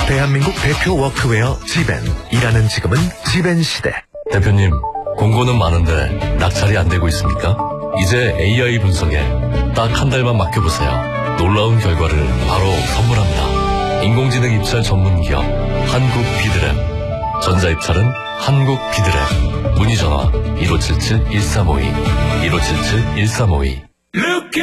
대한민국 대표 워크웨어 지벤. 일하는 지금은 지벤 시대. 대표님, 공고는 많은데 낙찰이 안 되고 있습니까? 이제 AI 분석에 딱 한 달만 맡겨보세요. 놀라운 결과를 바로 선물합니다. 인공지능 입찰 전문 기업 한국 비드램. 전자입찰은 한국 비드램. 문의전화 1577-1352 1577-1352.